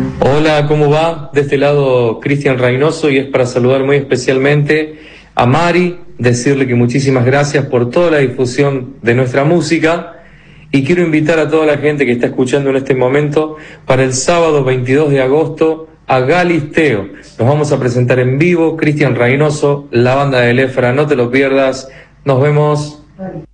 Hola, ¿cómo va? De este lado, Cristian Reynoso, y es para saludar muy especialmente a Mari, decirle que muchísimas gracias por toda la difusión de nuestra música, y quiero invitar a toda la gente que está escuchando en este momento para el sábado 22 de agosto a Galisteo. Nos vamos a presentar en vivo, Cristian Reynoso, la banda de Lefra, no te lo pierdas, nos vemos.